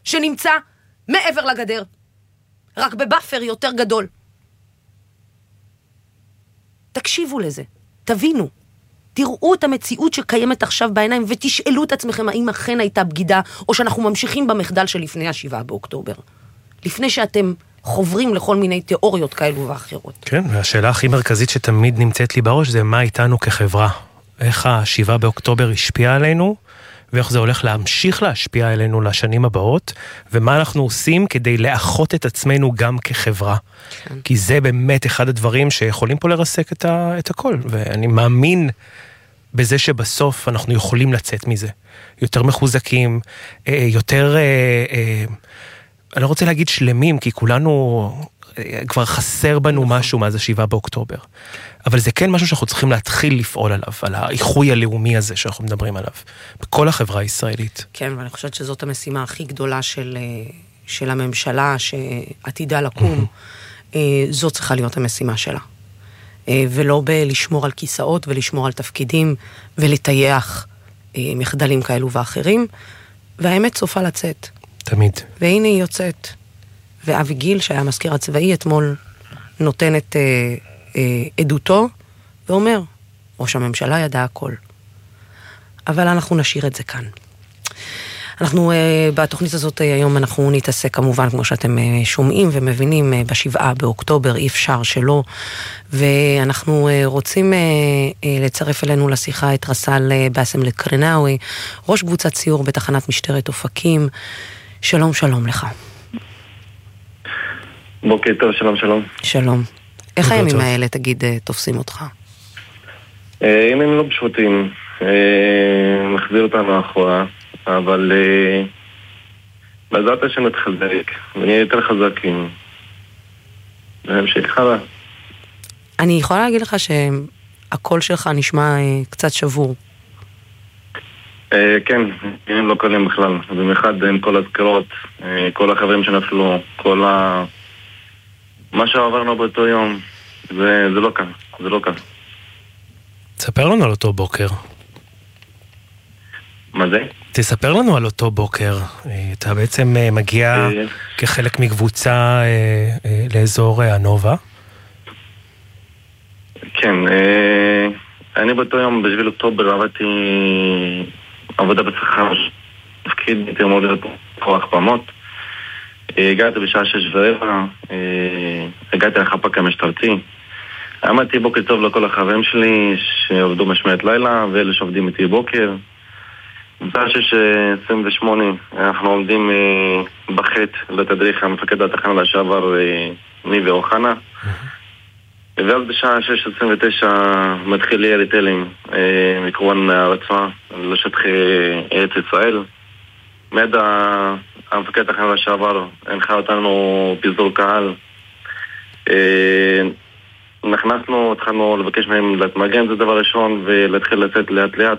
שנמצא מעבר לגדר, רק בבאפר יותר גדול. תקשיבו לזה, תבינו, תראו את המציאות שקיימת עכשיו בעיניים, ותשאלו את עצמכם האם אכן הייתה בגידה, או שאנחנו ממשיכים במחדל שלפני 7 באוקטובר. לפני שאתם חוברים לכל מיני תיאוריות כאלו ואחרות. כן, והשאלה הכי מרכזית שתמיד נמצאת לי בראש, זה מה איתנו כחברה. איך 7 באוקטובר השפיע עלינו, ואיך זה הולך להמשיך להשפיע עלינו לשנים הבאות, ומה אנחנו עושים כדי לאחות את עצמנו גם כחברה. כן. כי זה באמת אחד הדברים שיכולים פה לרסק את הכל, ואני מאמין בזה שבסוף אנחנו יכולים לצאת מזה. יותר מחוזקים, יותר, אני לא רוצה להגיד שלמים, כי כולנו, כבר חסר בנו משהו מאז 7 באוקטובר. אבל זה כן משהו שאנחנו צריכים להתחיל לפעול עליו, על האיחוי הלאומי הזה שאנחנו מדברים עליו, בכל החברה הישראלית. כן, ואני חושבת שזאת המשימה הכי גדולה של הממשלה שעתידה לקום, זאת צריכה להיות המשימה שלה. ולא בלשמור על כיסאות ולשמור על תפקידים ולטייח מחדלים כאלו ואחרים, והאמת סופה לצאת. תמיד. והנה היא יוצאת. ואבי גיל, שהיה המזכיר הצבאי, אתמול נותן את עדותו, ואומר, ראש הממשלה ידע הכל. אבל אנחנו נשאיר את זה כאן. אנחנו, בתוכנית הזאת היום אנחנו נתעסק כמובן, כמו שאתם שומעים ומבינים, ב7 באוקטובר, אי אפשר שלא, ואנחנו רוצים לצרף אלינו לשיחה את רס"ל באסם לקרנאווי, ראש קבוצת סיור בתחנת משטרת אופקים. שלום, שלום לך. בוקר טוב, שלום, שלום. שלום. איך הימים האלה, תגיד, תופסים אותך? ימים לא פשוטים, מחזיר אותנו אחורה, אבל בעזרת השם נתחזק, ונהיה יותר חזקים. והמשך הלאה. אני יכולה להגיד לך שהקול שלך נשמע קצת שבור. כן, ימים לא קלים בכלל, במיוחד עם כל הזכרות, כל החברים שנפלו, מה שעברנו באותו יום, זה לא קל, זה לא קל. תספר לנו על אותו בוקר. מה זה? תספר לנו על אותו בוקר. אתה בעצם מגיע כחלק מקבוצה לאזור הנובה. כן, אני באותו יום בשביל אוקטובר עבדתי עבודה בשכר, תפקיד, הייתי אמור להיות כוח פעמות. הגעתי בשעה 6:15, הגעתי לחפ"ק המשטרתי. עמדתי בוקר טוב לכל החברים שלי שעובדו משמרת לילה ואלה שעובדים איתי בוקר. בשעה 6:28 אנחנו עומדים בחט לתדריך המפקד התחנה לשעבר ני ואוחנה. ואז בשעה 6:29 מתחיל ירי טילים מכיוון הרצועה לשטחי ארץ ישראל. מיד המפקד התחנה לשעבר הנחה אותנו פיזור קהל. נכנסנו, התחלנו לבקש מהם להתמגן, זה דבר ראשון, ולהתחיל לצאת לאט לאט.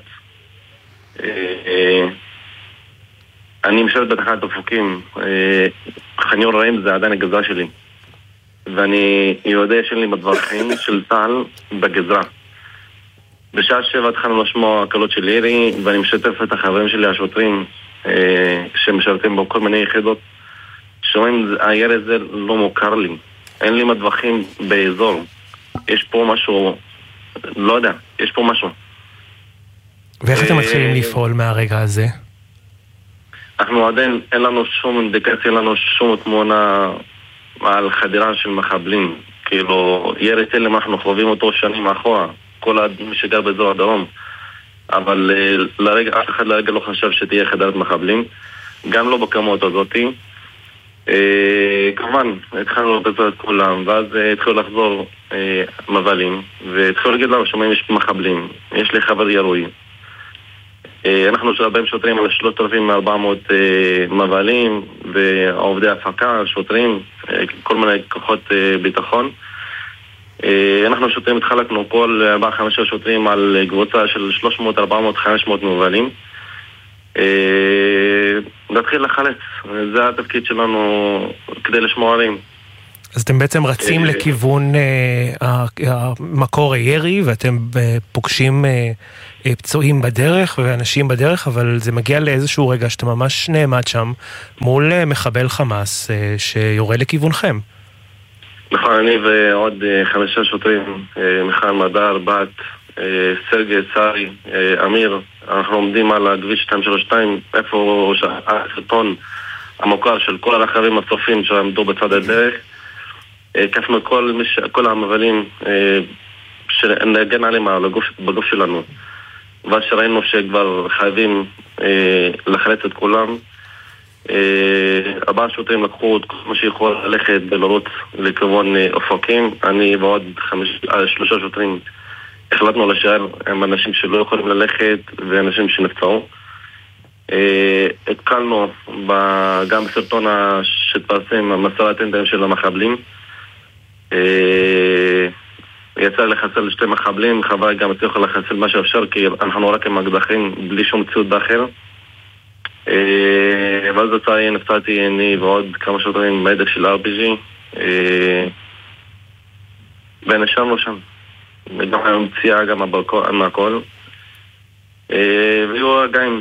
אני משרת בתחנת אופקים, חניון רעים זה עדיין הגזרה שלי, ואני יודע שלי בדברכים של צה"ל בגזרה. בשעה 7 התחלנו לשמוע קולות של ירי, ואני משתף את החברים שלי השוטרים שמשרתים בו כל מיני יחידות. שומעים, הירי הזה לא מוכר לי, אין לי מדווחים באזור. יש פה משהו, לא יודע, יש פה משהו. ואיך אתם מתחילים לפעול מהרגע הזה? אנחנו עדיין, אין לנו שום אינדיקציה, אין לנו שום תמונה על חדירה של מחבלים. כאילו, ירי טילים אנחנו חווים אותו שנים אחורה, כל מי שגר באזור הדרום. אבל לרגע, אף אחד לרגע לא חשב שתהיה חדירת מחבלים, גם לא בכמות הזאתי. כמובן, התחלנו לבצע את כולם, ואז התחילו לחזור מבלים, והתחילו להגיד לנו שומעים יש מחבלים, יש לי חבר ירוי. אנחנו בהם שוטרים על 3,400 מבלים, ועובדי הפקה, שוטרים, כל מיני כוחות ביטחון. אנחנו שוטרים התחלקנו כל 4-5 שוטרים על קבוצה של 300, 400, 500 מבלים. נתחיל לחלץ, זה התפקיד שלנו כדי לשמור עליהם. אז אתם בעצם רצים לכיוון מקור הירי, ואתם פוגשים פצועים בדרך ואנשים בדרך, אבל זה מגיע לאיזשהו רגע שאתה ממש נעמד שם מול מחבל חמאס שיורה לכיוונכם. נכון, אני ועוד 5 שוטרים, מיכל מדר, בת, סרגי, סארי, אמיר, אנחנו עומדים על הכביש 232, איפה הסרטון המוכר של כל הרכבים הצופים שעמדו בצד הדרך. קפנו כל המבלים שנגן עליהם בגוף שלנו. ואז שראינו שכבר חייבים לחלץ את כולם, 4 שוטרים לקחו את כל מה שיכול ללכת ולרוץ לכיוון אופקים. אני ועוד 3 שוטרים החלטנו לשאר עם אנשים שלא יכולים ללכת ואנשים שנפצעו. התקלנו גם בסרטון שתפרסם המסרת אינטרנט של המחבלים. יצא לחסל 2 מחבלים, חבל גם הצליחו לחסל מה שאפשר, כי אנחנו רק עם אקדחים בלי שום ציוד באחר. ואז נפצעתי אני ועוד כמה שוטרים מהדק של RPG, ונשארנו שם. גם המציאה גם מהכל. והיו רגעים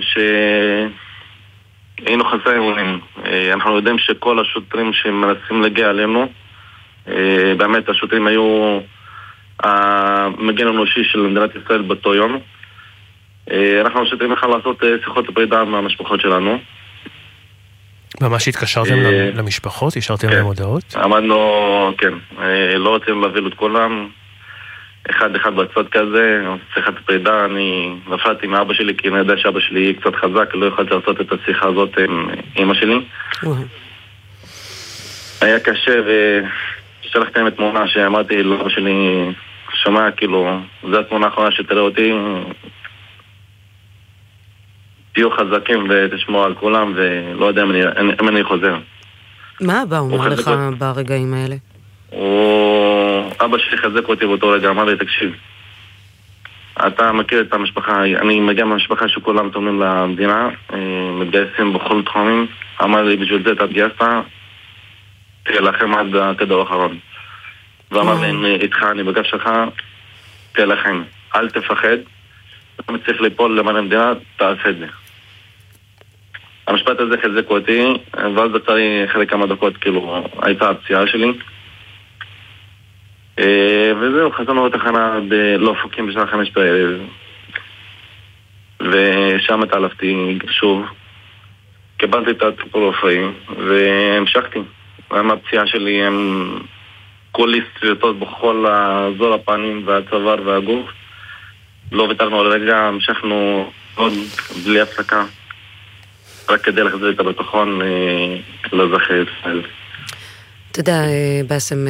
שהיינו חסרי אמונים. אנחנו יודעים שכל השוטרים שמנסים להגיע עלינו, באמת השוטרים היו המגן האנושי של מדינת ישראל באותו יום. אנחנו השוטרים יכולים לעשות שיחות פרידה מהמשפחות שלנו. ממש התקשרתם למשפחות? השארתם להם הודעות? עמדנו, כן, לא רוצים להביא את כולם, אחד בצד כזה, שיחת פרידה. אני נפלתי מאבא שלי כי אני יודע שאבא שלי קצת חזק, לא יכולתי לעשות את השיחה הזאת עם אמא שלי. היה קשה, ושלחתי להם את תמונה שאמרתי לאבא שלי, שומע, כאילו, זו התמונה האחרונה שתראה אותי, תהיו חזקים ותשמעו על כולם, ולא יודע אם אני חוזר. מה אבא אומר לך ברגעים האלה? אבא שלי חזק אותי באותו רגע, אמר לי, תקשיב, אתה מכיר את המשפחה, אני מגיע מהמשפחה שכולם תורמים למדינה, מתגייסים בכל תחומים. אמר לי, בשביל זה אתה התגייסת, תהיה לכם עד הכדור האחרון. ואמר לי, איתך, אני בגב שלך, תהיה לכם, אל תפחד, אתה צריך ליפול למען המדינה, תעשה את זה. המשפט הזה חזק אותי, ואז בצערי אחרי כמה דקות, כאילו, הייתה הפציעה שלי. וזהו, חזרנו לתחנה לאופקים בשעה 5 בערב, ושם התעלפתי שוב, קיבלתי את הטיפול רפואי והמשכתי. עם הפציעה שלי הם כולי סטריטות בכל אזור הפנים והצוואר והגוף. לא ויתרנו על רגע, המשכנו עוד בלי הפסקה, רק כדי לחזור את הביטחון לאזרחי ישראל. אתה יודע, באסם,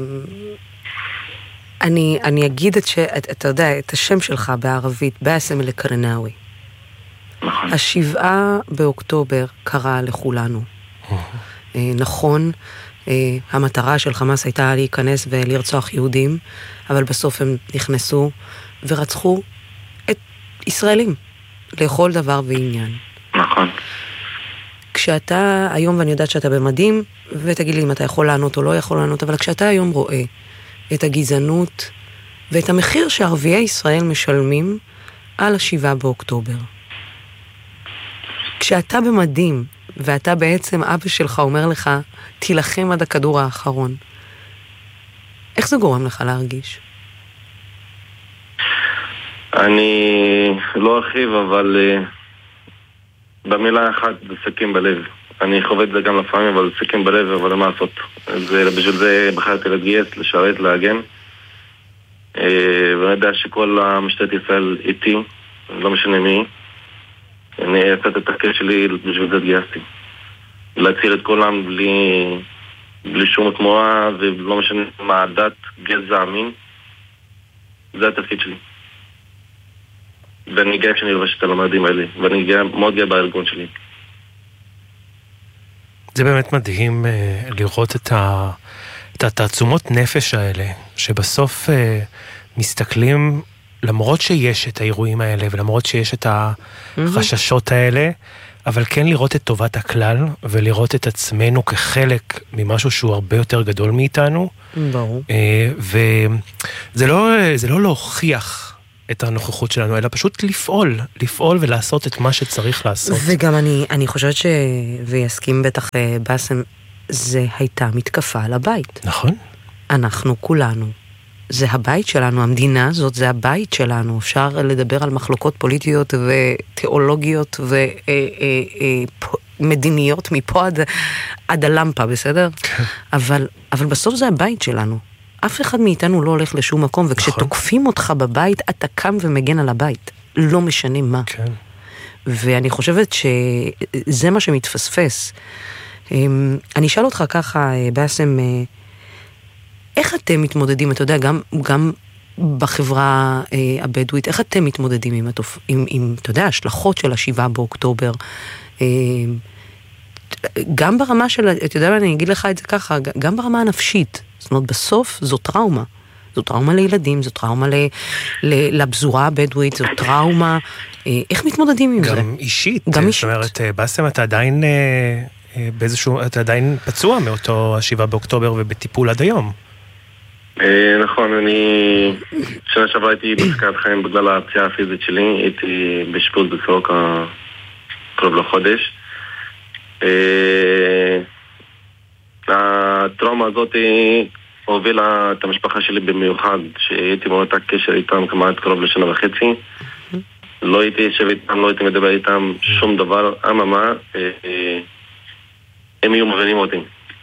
אני אגיד אתה יודע, את השם שלך בערבית, באסם אל-קרנאווי. נכון. 7 באוקטובר קרה לכולנו. נכון, המטרה של חמאס הייתה להיכנס ולרצוח יהודים, אבל בסוף הם נכנסו ורצחו את ישראלים לכל דבר ועניין. נכון. כשאתה היום, ואני יודעת שאתה במדים, ותגיד לי אם אתה יכול לענות או לא יכול לענות, אבל כשאתה היום רואה את הגזענות ואת המחיר שערביי ישראל משלמים על 7 באוקטובר, כשאתה במדים ואתה בעצם אבא שלך אומר לך תילחם עד הכדור האחרון, איך זה גורם לך להרגיש? אני לא ארחיב, אבל במילה אחת זה סכין בלב. אני חווה את זה גם לפעמים, אבל סכין בלב, אבל מה לעשות? בשביל זה בחרתי להתגייס, לשרת, להגן. ואני יודע שכל משטרת ישראל איתי, לא משנה מי, אני יצאת את הקש שלי, בשביל זה התגייסתי. להציל את כולם בלי שום תמורה, ולא משנה מה דת, גזע, מין. זה התפקיד שלי. ואני גאה שאני לובש את הלמדים האלה, ואני מאוד גאה בארגון שלי. זה באמת מדהים לראות את התעצומות נפש האלה, שבסוף מסתכלים, למרות שיש את האירועים האלה, ולמרות שיש את החששות האלה, אבל כן לראות את טובת הכלל, ולראות את עצמנו כחלק ממשהו שהוא הרבה יותר גדול מאיתנו. ברור. וזה לא להוכיח את הנוכחות שלנו, אלא פשוט לפעול ולעשות את מה שצריך לעשות. וגם אני חושבת ויסכים בטח באסם, זה הייתה מתקפה על הבית. נכון. אנחנו כולנו. זה הבית שלנו, המדינה הזאת זה הבית שלנו. אפשר לדבר על מחלוקות פוליטיות ותיאולוגיות ומדיניות מפה עד הלמפה, בסדר? אבל בסוף זה הבית שלנו. אף אחד מאיתנו לא הולך לשום מקום, וכשתוקפים אותך בבית, אתה קם ומגן על הבית. לא משנה מה. כן. ואני חושבת שזה מה שמתפספס. אני אשאל אותך ככה, באסם, איך אתם מתמודדים, אתה יודע, גם בחברה הבדואית, איך אתם מתמודדים עם אתה יודע, השלכות של 7 באוקטובר, גם ברמה של, אתה יודע, אני אגיד לך את זה ככה, גם ברמה הנפשית, זאת אומרת, בסוף זו טראומה. זו טראומה לילדים, זו טראומה לבזורה הבדואית, זו טראומה, איך מתמודדים עם זה? גם אישית. זאת אומרת, באסם, אתה עדיין אתה עדיין פצוע מאותו 7 באוקטובר ובטיפול עד היום. נכון, שנה שעברה הייתי בסכנת חיים בגלל הפציעה הפיזית שלי, הייתי באשפוז בסורוקה קרוב לחודש. הטראומה הזאת הובילה את המשפחה שלי במיוחד, שהייתי באותה קשר איתם כמעט קרוב לשנה וחצי. לא הייתי יושב איתם, לא הייתי מדבר איתם שום דבר, אממה, הם יהיו מבינים אותי.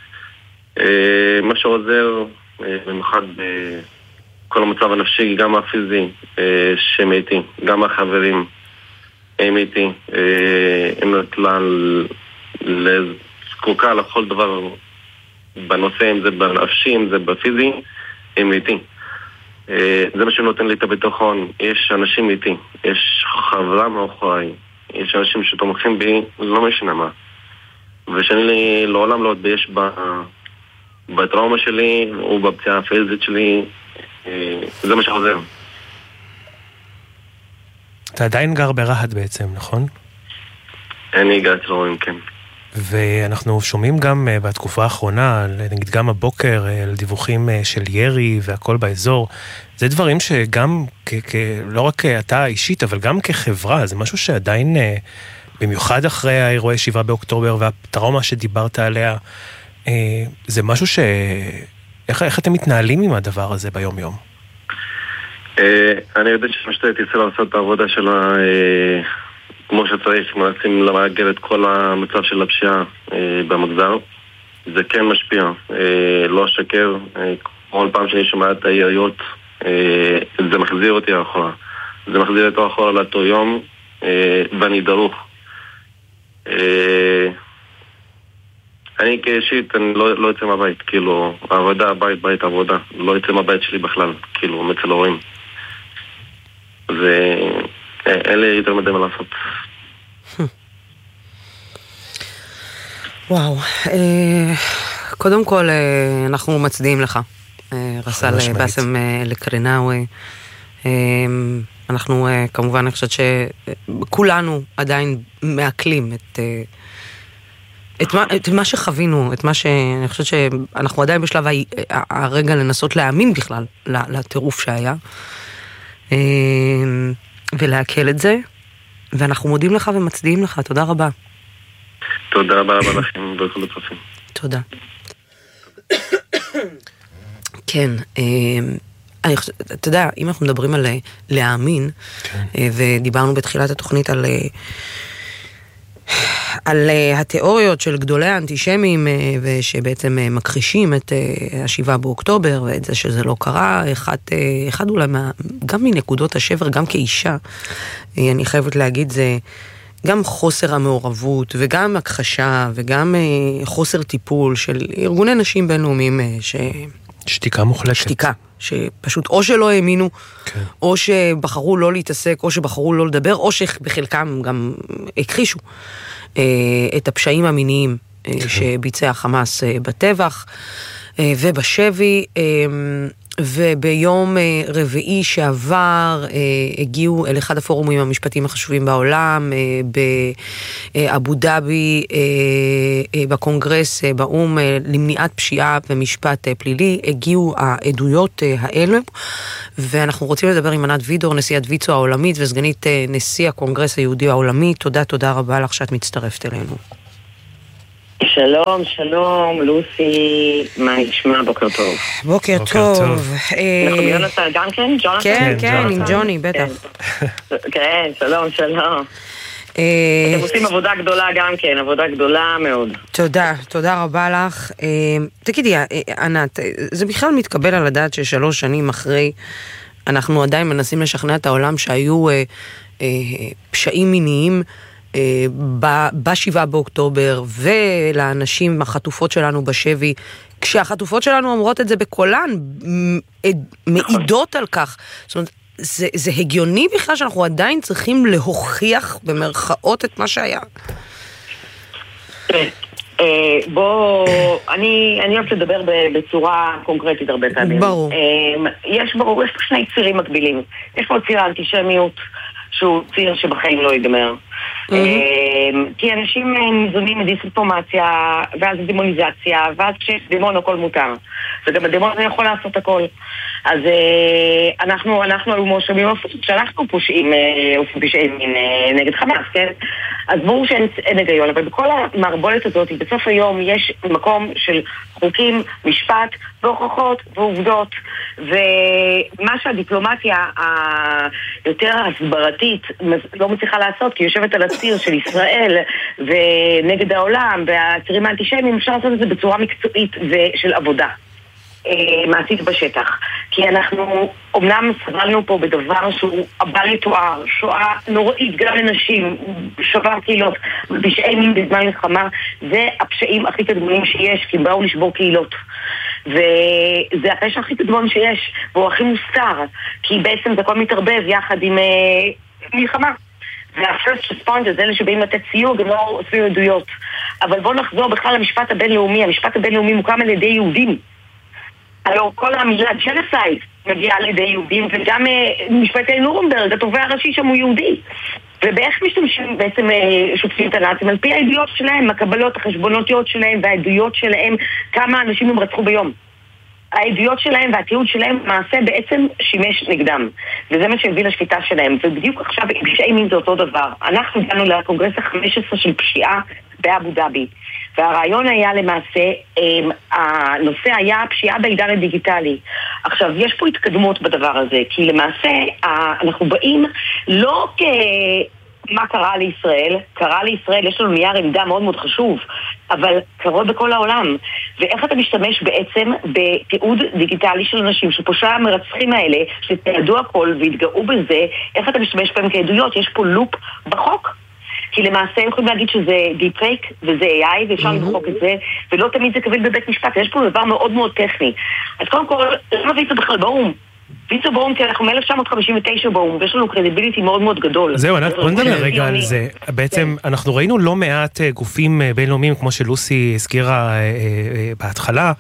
מה שעוזר במיוחד בכל המצב הנפשי, גם הפיזי שהם איתי, גם החברים הם איתי, הם זקוקה לכל דבר בנושא, אם זה בנפשי, אם זה בפיזי, הם איתי. זה מה שנותן לי את הביטחון. יש אנשים איתי, יש חברה מאחוריי, יש אנשים שתומכים בי, לא משנה מה. ושאני לעולם לא אתבייש בטראומה שלי ובפציעה הפיזית שלי, זה מה שעוזר. אתה עדיין גר ברהט בעצם, נכון? אני הגעתי לרואים, כן. ואנחנו שומעים גם בתקופה האחרונה, נגיד גם הבוקר, על דיווחים של ירי והכל באזור. זה דברים שגם, לא רק אתה אישית, אבל גם כחברה, זה משהו שעדיין, במיוחד אחרי האירועי 7 באוקטובר והטראומה שדיברת עליה, זה משהו איך אתם מתנהלים עם הדבר הזה ביום יום? אני יודע שמשטרת ישראל לעשות את העבודה שלה כמו שצריך, מנסים למאגר את כל המצב של הפשיעה במגזר. זה כן משפיע, לא שקר. כל פעם שאני שומע את היריות, זה מחזיר אותי אחורה. זה מחזיר אותי אחורה לאותו יום, ואני דרוך. אני כאישית, אני לא יוצא מהבית, כאילו, העבודה, בית עבודה, לא יוצא מהבית שלי בכלל, כאילו, מצל הורים. אין לי יותר מדי מה לעשות. וואו, קודם כל, אנחנו מצדיעים לך, רס"ל באסם לקרינאווי. אנחנו, כמובן, אני חושבת שכולנו עדיין מעכלים את מה שחווינו, את מה שאני חושבת שאנחנו עדיין בשלב הרגע לנסות להאמין בכלל לטירוף שהיה, ולהקל את זה, ואנחנו מודים לך ומצדיעים לך. תודה רבה. תודה רבה לכם, בכל הצופים. תודה. כן, אתה יודע, אם אנחנו מדברים על להאמין, ודיברנו בתחילת התוכנית על התיאוריות של גדולי האנטישמים, ושבעצם מכחישים את 7 באוקטובר, ואת זה שזה לא קרה, אחד אולי גם מנקודות השבר, גם כאישה, אני חייבת להגיד, זה גם חוסר המעורבות, וגם הכחשה, וגם חוסר טיפול של ארגוני נשים בינלאומיים, שתיקה מוחלטת. שתיקה, שפשוט או שלא האמינו, כן. או שבחרו לא להתעסק, או שבחרו לא לדבר, או שבחלקם גם הכחישו את הפשעים המיניים שביצע חמאס בטבח ובשבי. וביום רביעי שעבר הגיעו אל אחד הפורומים המשפטיים החשובים בעולם, באבו דאבי, בקונגרס, באום, למניעת פשיעה ומשפט פלילי, הגיעו העדויות האלה, ואנחנו רוצים לדבר עם ענת וידור, נשיאת ויצו העולמית וסגנית נשיא הקונגרס היהודי העולמי. תודה רבה לך שאת מצטרפת אלינו. שלום, שלום, לוסי, מה נשמע? בוקר טוב. בוקר טוב. אנחנו ביונתן גם כן? כן, עם ג'וני, בטח. כן, שלום. אתם עושים עבודה גדולה גם כן, עבודה גדולה מאוד. תודה רבה לך. תגידי, ענת, זה בכלל מתקבל על הדעת ש3 שנים אחרי, אנחנו עדיין מנסים לשכנע את העולם שהיו פשעים מיניים, ב7 באוקטובר ולאנשים החטופות שלנו בשבי, כשהחטופות שלנו אומרות את זה בקולן, מעידות על כך. זאת אומרת, זה הגיוני בכלל שאנחנו עדיין צריכים להוכיח במרכאות את מה שהיה? אני אוהבת לדבר בצורה קונקרטית הרבה פעמים. ברור. יש פה שני צירים מקבילים. יש פה ציר האנטישמיות, שהוא ציר שבחיים לא ייגמר. כי אנשים ניזונים מדיסאינפורמציה, ואז דמוניזציה, ואז כשיש דמון הכל מותר. וגם הדמון הזה יכול לעשות הכל. אז אנחנו מואשמים שאנחנו פושעים נגד חמאס, כן? אז ברור שאין היגיון, אבל בכל המערבולת הזאת, בסוף היום יש מקום של חוקים, משפט, והוכחות ועובדות, ומה שהדיפלומטיה היותר הסברתית לא מצליחה לעשות, כי יושבת על הציר של ישראל ונגד העולם, והצירים האנטישמיים, אפשר לעשות את זה בצורה מקצועית ושל עבודה מעשית בשטח. כי אנחנו אומנם סבלנו פה בדבר שהוא בל יתואר, שואה נוראית גם לנשים, שבר קהילות, פשעי מין בזמן מלחמה, זה הפשעים הכי קדמונים שיש, כי באו לשבור קהילות. וזה הפשע הכי קדמון שיש, והוא הכי מוסתר, כי בעצם זה הכל מתערבב יחד עם מלחמה. וה-first responders, אלה שבאים לתת סיוע, גם לא עושים עדויות. אבל בואו נחזור בכלל למשפט הבינלאומי. המשפט הבינלאומי מוקם על ידי יהודים. הלוא כל המילה ג'נוסייד מגיעה על ידי יהודים, וגם משפט נורנברג, התובע הראשי שם הוא יהודי. ובאיך משתמשים בעצם שופטים את הנאצים? על פי העדויות שלהם, הקבלות, החשבונותיות שלהם והעדויות שלהם, כמה אנשים הם רצחו ביום. העדויות שלהם והתיעוד שלהם מעשה בעצם שימש נגדם, וזה מה שהביא לשפיטה שלהם. ובדיוק עכשיו פשעי מין זה אותו דבר. אנחנו הגענו לקונגרס ה-15 של פשיעה באבו דאבי, והרעיון היה למעשה, הנושא היה פשיעה בעידן הדיגיטלי. עכשיו, יש פה התקדמות בדבר הזה, כי למעשה אנחנו באים לא מה קרה לישראל? קרה לישראל, יש לנו נייר עמדה מאוד מאוד חשוב, אבל קרה בכל העולם. ואיך אתה משתמש בעצם בתיעוד דיגיטלי של אנשים שפושע המרצחים האלה, שתיעדו הכל והתגאו בזה, איך אתה משתמש בהם כעדויות? יש פה לופ בחוק. כי למעשה יכולים להגיד שזה דיפ-פייק וזה AI ואפשר למחוק את זה, ולא תמיד זה קביל בבית משפט. יש פה דבר מאוד מאוד טכני. אז קודם כל, למה ויצו בכלל באום? ויצו באום, כי אנחנו מ-1959 באום, ויש לנו קרדיביליטי מאוד מאוד גדול. זהו, ענת, בוא נדבר רגע על זה. בעצם אנחנו ראינו לא מעט גופים בינלאומיים, כמו שלוסי הזכירה בהתחלה,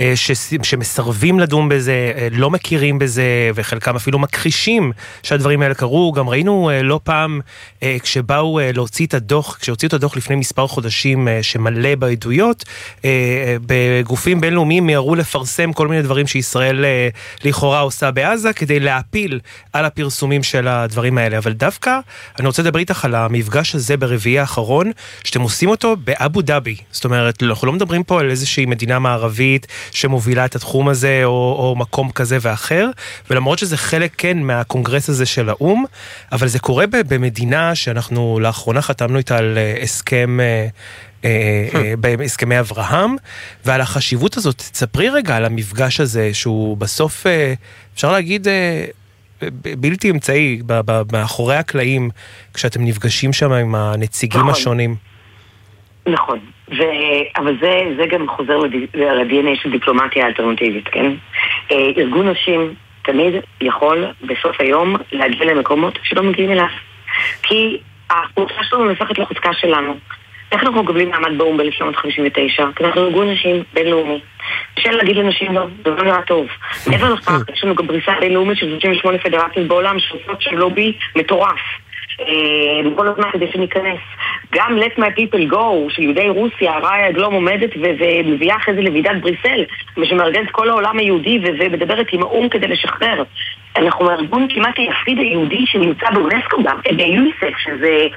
שמסרבים לדון בזה, לא מכירים בזה, וחלקם אפילו מכחישים שהדברים האלה קרו. גם ראינו לא פעם, כשבאו להוציא את הדוח, כשהוציאו את הדוח לפני מספר חודשים שמלא בעדויות, בגופים בינלאומיים מיהרו לפרסם כל מיני דברים שישראל לכאורה עושה בעזה, כדי להפיל על הפרסומים של הדברים האלה. אבל דווקא אני רוצה לדבר איתך על המפגש הזה ברביעי האחרון, שאתם עושים אותו באבו דאבי. זאת אומרת, אנחנו לא מדברים פה על איזושהי מדינה מערבית שמובילה את התחום הזה, או מקום כזה ואחר, ולמרות שזה חלק כן מהקונגרס הזה של האום, אבל זה קורה במדינה שאנחנו לאחרונה חתמנו איתה על הסכם בהסכמי אברהם, ועל החשיבות הזאת. תספרי רגע על המפגש הזה, שהוא בסוף, אפשר להגיד, בלתי אמצעי, מאחורי הקלעים, כשאתם נפגשים שם עם הנציגים השונים. נכון, אבל זה גם חוזר ל-DNA של דיפלומטיה האלטרנטיבית, כן? ארגון נשים תמיד יכול בסוף היום להגיע למקומות שלא מגיעים אליו, כי החוצה שלנו נפחת לחוצה שלנו. איך אנחנו מקבלים מעמד באום ב-1959? כי אנחנו ארגון נשים בינלאומי. אפשר להגיד לנשים לא, זה לא נראה טוב. מעבר לכך, יש לנו גם פריסה בינלאומית של 38 פדרציות בעולם שעושות של לובי מטורף. בכל הזמן כדי שניכנס. גם Let My People Go של יהודי רוסיה, ראיה גלום עומדת ומביאה אחרי זה לוועידת בריסל, שמארגן את כל העולם היהודי ומדברת עם האום כדי לשחרר. אנחנו מארגון כמעט היחיד היהודי שנמצא באונסקו גם, ביוניסף, שזה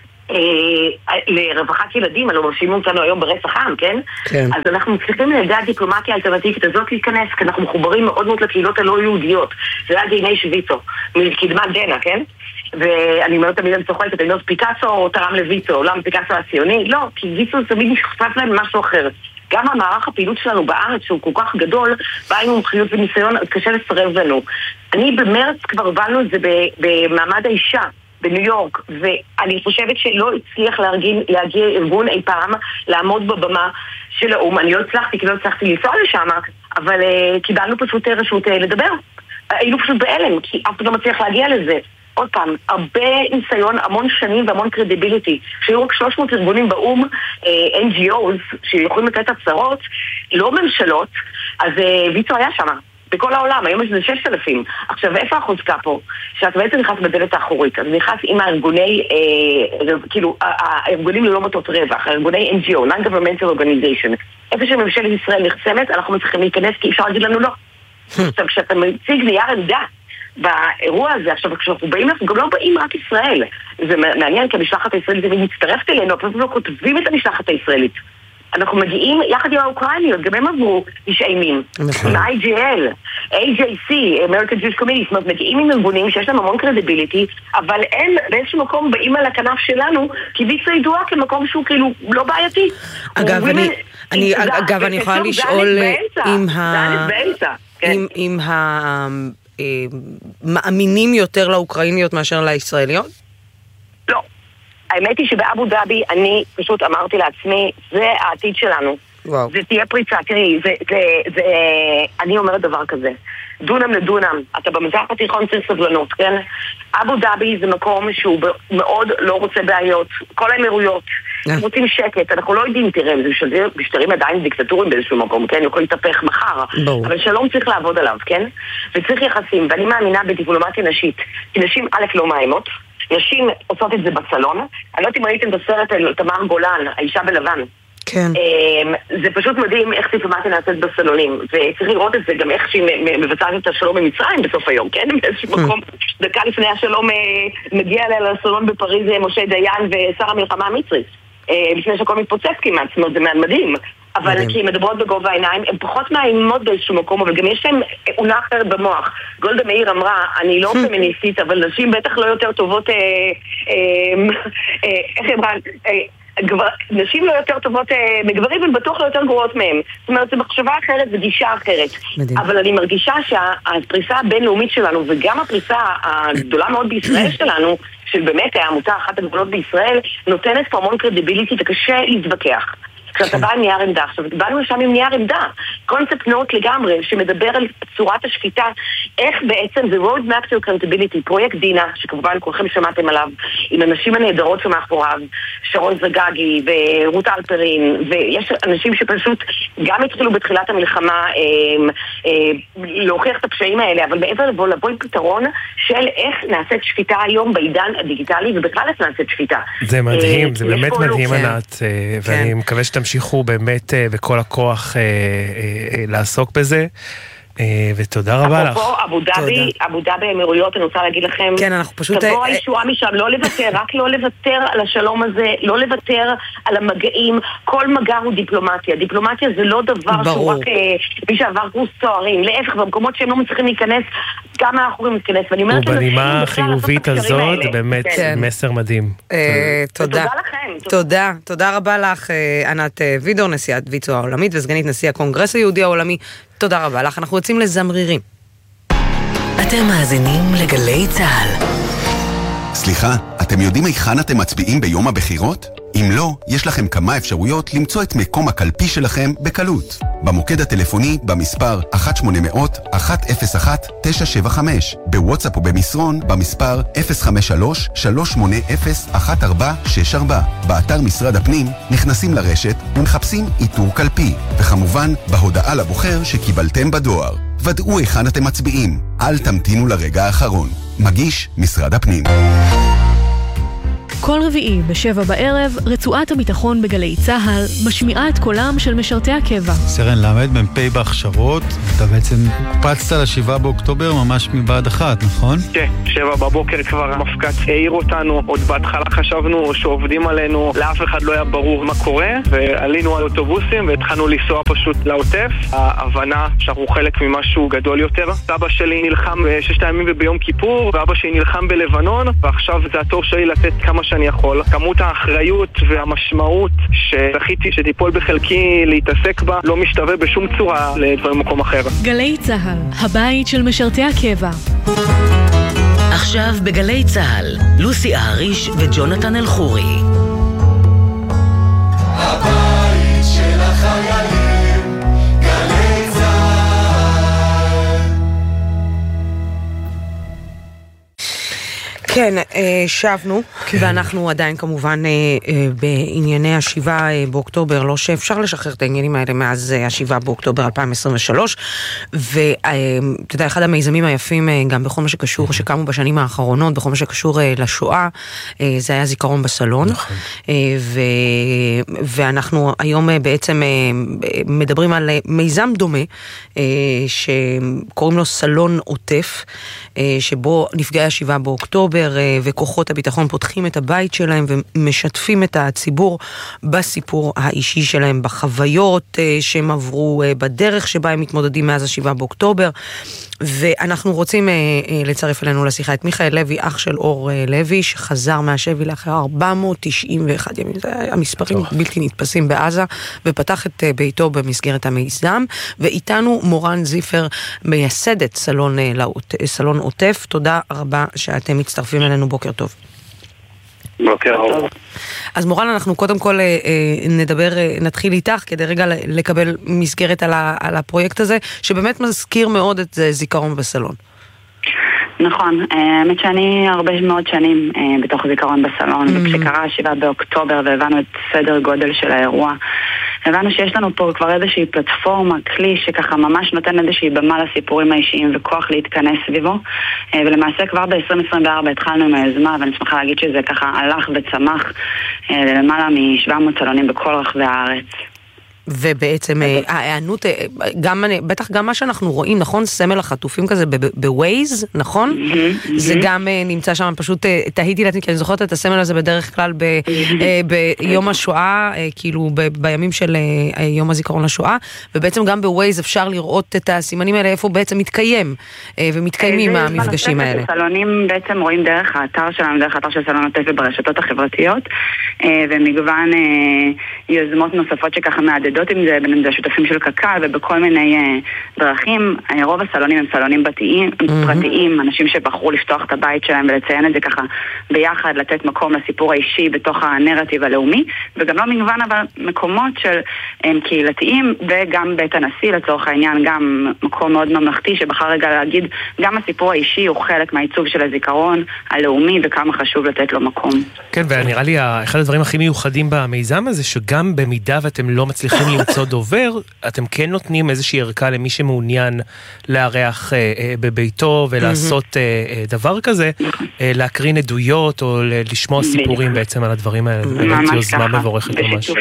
לרווחת ילדים, הלוא מרשימו אותנו היום ברצח עם, כן? אז אנחנו מצליחים לידי הדיפלומטיה האלטרנטיבית הזאת להיכנס, כי אנחנו מחוברים מאוד מאוד לקהילות הלא יהודיות. זה היה דיני שוויצו, מקדמת דנה, כן? ואני אומרת תמיד אני צוחקת, אני אומרת פיקאסו תרם לויצו, עולם פיקאסו הציוני? לא, כי ויצו תמיד נחשף להם משהו אחר. גם המערך הפעילות שלנו בארץ, שהוא כל כך גדול, בא עם מומחיות וניסיון, אז קשה לסרב לנו. אני במרץ כבר הבנו את זה במעמד האישה, בניו יורק, ואני חושבת שלא הצליח להגיע ארגון אי פעם לעמוד בבמה של האום. אני לא הצלחתי, כי לא הצלחתי לנסוע לשם, אבל קיבלנו פשוט רשות לדבר. היינו פשוט בהלם, כי אף אחד לא מצליח להגיע לזה. עוד פעם, הרבה ניסיון, המון שנים והמון קרדיביליטי. שהיו רק 300 ארגונים באום, NGOs, שיכולים לתת הצהרות, לא ממשלות, אז ויצו היה שם. בכל העולם, היום יש זה 6,000. עכשיו, איפה החוזקה פה? שאת בעצם נכנס בדלת האחורית. אז נכנס עם הארגוני, כאילו, הארגונים ללא מטרות רווח, הארגוני NGO, Non-Governmental Organization. איפה שממשלת ישראל נחסמת, אנחנו צריכים להיכנס, כי אפשר להגיד לנו לא. עכשיו, כשאתה מציג נייר עמדה באירוע הזה, עכשיו, כשאנחנו באים, אנחנו גם לא באים רק ישראל. זה מעניין, כי המשלחת הישראלית תמיד מצטרפת אלינו, אבל לא כותבים את המשלחת הישראלית. אנחנו מגיעים יחד עם האוקראיניות, גם הם עברו נשעימים. עם IGL, AJC, American Jewish Committee, זאת אומרת, מגיעים עם ארגונים שיש להם המון קרדיביליטי, אבל הם באיזשהו מקום באים על הכנף שלנו, כי ויצו ידועה כמקום שהוא כאילו לא בעייתי. אגב, אני יכולה לשאול אם המאמינים יותר לאוקראיניות מאשר לישראליות? לא. האמת היא שבאבו דאבי אני פשוט אמרתי לעצמי, זה העתיד שלנו. וואו. זה תהיה פריצה. תראי, אני אומרת דבר כזה. דונם לדונם. אתה במזרח התיכון צריך סבלנות, כן? אבו דאבי זה מקום שהוא מאוד לא רוצה בעיות. כל האמירויות רוצים שקט. אנחנו לא יודעים, תראה, זה משטרים עדיין דיקטטורים באיזשהו מקום, כן? יכול להתהפך מחר. אבל שלום צריך לעבוד עליו, כן? וצריך יחסים. ואני מאמינה בדיפלומטיה נשית. כי נשים א' לא מאיימות. נשים עושות את זה בסלון. אני לא יודעת אם ראיתם את הסרט על תמר גולן, האישה בלבן. כן. זה פשוט מדהים איך דיפלומטיה נעשית בסלונים, וצריך לראות את זה גם איך שהיא מבצעת את השלום במצרים בסוף היום, כן? באיזשהו מקום, דקה לפני השלום מגיע אליה לסלון בפריז משה דיין ושר המלחמה המצרי. לפני שהכל מתפוצץ כמעט, זאת אומרת, זה מדהים. אבל כי הן מדברות בגובה העיניים, הן פחות מאיימות באיזשהו מקום, אבל גם יש להן עונה אחרת במוח. גולדה מאיר אמרה, אני לא פמיניסטית, אבל נשים בטח לא יותר טובות, איך היא אמרה, נשים לא יותר טובות מגברים, אבל בטוח לא יותר גרועות מהם. זאת אומרת, זו מחשבה אחרת, זו גישה אחרת. אבל אני מרגישה שהפריסה הבינלאומית שלנו, וגם הפריסה הגדולה מאוד בישראל שלנו, שבאמת העמותה אחת הגדולות בישראל, נותנת פה המון קרדיביליטי וקשה להתווכח. כשאתה בא עם נייר עמדה, עכשיו באנו לשם עם נייר עמדה, קונספט נאות לגמרי, שמדבר על צורת השפיטה, איך בעצם זה road map to accountability, פרויקט דינה, שכמובן כולכם שמעתם עליו, עם אנשים הנהדרות שמאחוריו, שרון זגגי ורות אלפרין, ויש אנשים שפשוט גם התחילו בתחילת המלחמה להוכיח את הפשעים האלה, אבל מעבר לבוא עם פתרון של איך נעשית שפיטה היום בעידן הדיגיטלי, ובכלל איך נעשית שפיטה. זה מדהים, זה באמת מדהים ענת, ואני מקווה שתמשיכו באמת בכל הכוח לעסוק בזה, ותודה רבה לך. אפרופו אבו דאבי האמירויות, אני רוצה להגיד לכם, כן, אנחנו פשוט תבוא הישועה משם, לא לוותר, רק לא לוותר על השלום הזה, לא לוותר על המגעים, כל מגע הוא דיפלומטיה. דיפלומטיה זה לא דבר שהוא רק מי שעבר קורס צוערים, להפך, במקומות שהם לא מצליחים להיכנס, גם אנחנו יכולים להתכנס, ואני אומרת ובנימה החיובית הזאת, זה באמת מסר מדהים. תודה. תודה רבה לך, ענת וידור, נשיאת ויצו העולמית וסגנית נשיא הקונגרס היהודי העולמי. תודה רבה לך, אנחנו יוצאים לזמרירים. אתם מאזינים לגלי צהל. סליחה, אתם יודעים היכן אתם מצביעים ביום הבחירות? אם לא, יש לכם כמה אפשרויות למצוא את מקום הקלפי שלכם בקלות. במוקד הטלפוני במספר 1-800-101-975, בוואטסאפ ובמסרון במספר 053-380-1464. באתר משרד הפנים נכנסים לרשת ומחפשים איתור קלפי, וכמובן בהודעה לבוחר שקיבלתם בדואר. ודאו היכן אתם מצביעים, אל תמתינו לרגע האחרון. מגיש משרד הפנים. כל רביעי ב-7 בערב, רצועת הביטחון בגלי צהל משמיעה את קולם של משרתי הקבע. סרן למד מ"פ בהכשרות, אתה בעצם קפצת ל7 באוקטובר ממש מבעד אחת, נכון? כן, 7 בבוקר כבר המפקד העיר אותנו, עוד בהתחלה חשבנו שעובדים עלינו, לאף אחד לא היה ברור מה קורה, ועלינו על אוטובוסים והתחלנו לנסוע פשוט לעוטף. ההבנה שאנחנו חלק ממשהו גדול יותר. סבא שלי נלחם ב6 ימים וביום כיפור, ואבא שלי נלחם בלבנון, ועכשיו זה התור שלי לתת כמה שאני יכול. כמות האחריות והמשמעות שזכיתי שתיפול בחלקי להתעסק בה לא משתווה בשום צורה לדברים במקום אחר. גלי צהל, הבית של משרתי הקבע. עכשיו בגלי צהל, לוסי אהריש וג'ונתן אלחורי. הבית של החיילים, גלי צהל. כן, שבנו, ואנחנו עדיין כמובן בענייני השבעה באוקטובר, לא שאפשר לשחרר את העניינים האלה מאז השבעה באוקטובר 2023, ואתה יודע, אחד המיזמים היפים גם בכל מה שקשור, שקמו בשנים האחרונות, בכל מה שקשור לשואה, זה היה זיכרון בסלון, ואנחנו היום בעצם מדברים על מיזם דומה, שקוראים לו סלון עוטף, שבו נפגעי השבעה באוקטובר, וכוחות הביטחון פותחים את הבית שלהם ומשתפים את הציבור בסיפור האישי שלהם, בחוויות שהם עברו, בדרך שבה הם מתמודדים מאז השבעה באוקטובר. ואנחנו רוצים לצרף אלינו לשיחה את מיכאל לוי, אח של אור לוי, שחזר מהשבי לאחר 491 ימים. זה המספרים בלתי נתפסים בעזה, ופתח את ביתו במסגרת המיזם. ואיתנו מורן זיפר, מייסדת סלון עוטף. תודה רבה שאתם מצטרפים אלינו, בוקר טוב. בוקר טוב. אז מורן, אנחנו קודם כל נתחיל איתך, כדי רגע לקבל מסגרת על הפרויקט הזה, שבאמת מזכיר מאוד את זיכרון בסלון. נכון, האמת שאני הרבה מאוד שנים בתוך זיכרון בסלון, וכשקרה 7 באוקטובר והבנו את סדר גודל של האירוע, הבנו שיש לנו פה כבר איזושהי פלטפורמה, כלי שככה ממש נותן איזושהי במה לסיפורים האישיים וכוח להתכנס סביבו, ולמעשה כבר ב-2024 התחלנו עם היוזמה, ואני שמחה להגיד שזה ככה הלך וצמח למעלה מ-700 סלונים בכל רחבי הארץ. ובעצם הענות, בטח גם מה שאנחנו רואים, נכון? סמל החטופים כזה בווייז, נכון? זה גם נמצא שם, פשוט תהיתי לעצמי, כי אני זוכרת את הסמל הזה בדרך כלל ביום השואה, כאילו בימים של יום הזיכרון לשואה, ובעצם גם בווייז אפשר לראות את הסימנים האלה, איפה בעצם מתקיים, ומתקיימים המפגשים האלה. סלונים בעצם רואים דרך האתר שלנו, דרך האתר של סלון עוטף ברשתות החברתיות, ומגוון יוזמות נוספות שככה מעדדות עם זה, בין זה שותפים של קק"ל ובכל מיני דרכים. רוב הסלונים הם סלונים פרטיים, אנשים שבחרו לפתוח את הבית שלהם ולציין את זה ככה ביחד, לתת מקום לסיפור האישי בתוך הנרטיב הלאומי, וגם לא מגוון אבל מקומות של קהילתיים, וגם בית הנשיא לצורך העניין, גם מקום מאוד ממלכתי שבחר רגע להגיד, גם הסיפור האישי הוא חלק מהעיצוב של הזיכרון הלאומי, וכמה חשוב לתת לו מקום. כן, ונראה לי אחד הדברים הכי מיוחדים במיזם הזה, שגם במידה ואתם לא מצליחים למצוא דובר, אתם כן נותנים איזושהי ערכה למי שמעוניין לארח בביתו ולעשות דבר כזה, להקרין עדויות או לשמוע סיפורים בעצם על הדברים האלה. באמת יוזמה מבורכת ממש.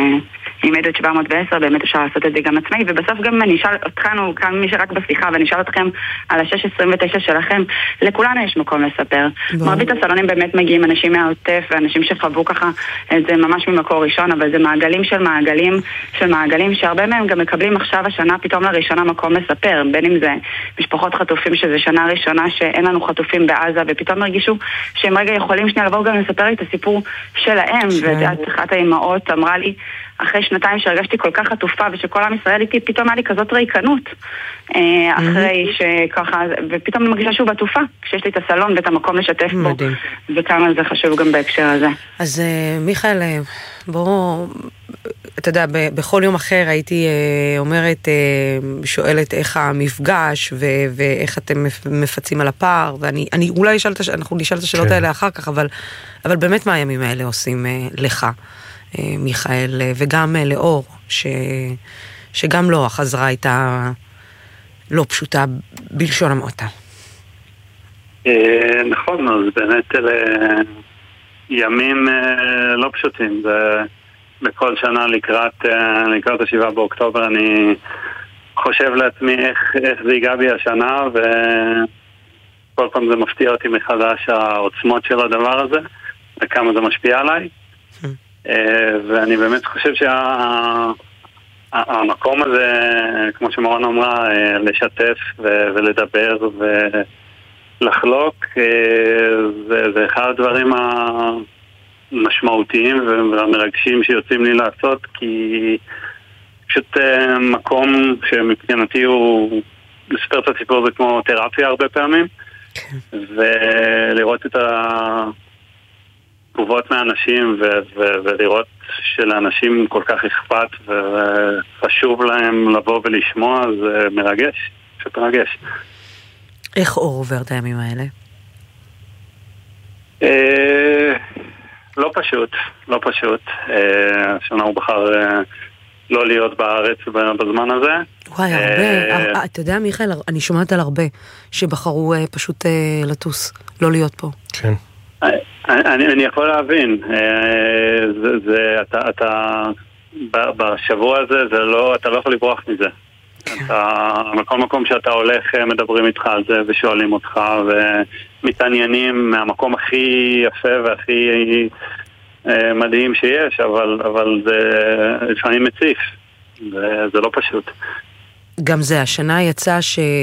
עם עדות 710, באמת אפשר לעשות את זה גם עצמאי, ובסוף גם אני אשאל אתכנו, כאן מי שרק בשיחה, ואני אשאל אתכם על ה-629 שלכם, לכולנו יש מקום לספר. מרבית הסלונים באמת מגיעים אנשים מהעוטף, ואנשים שחוו ככה, זה ממש ממקור ראשון, אבל זה מעגלים של מעגלים, שהרבה מהם גם מקבלים עכשיו השנה פתאום לראשונה מקום לספר, בין אם זה משפחות חטופים, שזה שנה ראשונה שאין לנו חטופים בעזה, ופתאום הרגישו שהם רגע יכולים שנייה לבוא גם לספר את הסיפור שלהם, ואחת האימהות אמרה לי, אחרי שנתיים שהרגשתי כל כך עטופה ושכל עם ישראל איתי, פתאום היה לי כזאת ריקנות אחרי שככה, ופתאום אני מרגישה שוב עטופה כשיש לי את הסלון ואת המקום לשתף בו, וכמה זה חשוב גם בהקשר הזה. אז מיכאל, בואו, אתה יודע, בכל יום אחר הייתי אומרת, שואלת איך המפגש ואיך אתם מפצים על הפער, ואני אולי אנחנו נשאל את השאלות האלה אחר כך, אבל באמת מה הימים האלה עושים לך, מיכאל, וגם לאור, שגם לא, החזרה הייתה לא פשוטה בלשון המעטה. נכון, אז באמת אלה ימים לא פשוטים, בכל שנה לקראת ה-7 באוקטובר אני חושב לעצמי איך זה ייגע בי השנה, וכל פעם זה מפתיע אותי מחדש העוצמות של הדבר הזה וכמה זה משפיע עליי. ואני באמת חושב שהמקום הזה, כמו שמורן אמרה, לשתף ולדבר ולחלוק, זה אחד הדברים המשמעותיים והמרגשים שיוצאים לי לעשות, כי פשוט מקום שמבחינתי הוא לספר את הסיפור זה כמו תרפיה הרבה פעמים, ולראות את תגובות מאנשים ולראות שלאנשים כל כך אכפת וחשוב להם לבוא ולשמוע, זה מרגש, פשוט מרגש. איך אור עובר את הימים האלה? לא פשוט. השנה הוא בחר לא להיות בארץ בזמן הזה. וואי, הרבה. אתה יודע, מיכאל, אני שומעת על הרבה שבחרו פשוט לטוס, לא להיות פה. כן. אני יכול להבין, אתה בשבוע הזה, אתה לא יכול לברוח מזה. בכל מקום שאתה הולך מדברים איתך על זה ושואלים אותך ומתעניינים מהמקום הכי יפה והכי מדהים שיש, אבל זה לפעמים מציף, זה לא פשוט. גם זה, השנה יצא